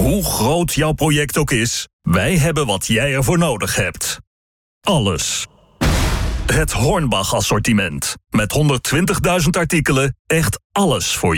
Hoe groot jouw project ook is, wij hebben wat jij ervoor nodig hebt. Alles. Het Hornbach assortiment. Met 120.000 artikelen, echt alles voor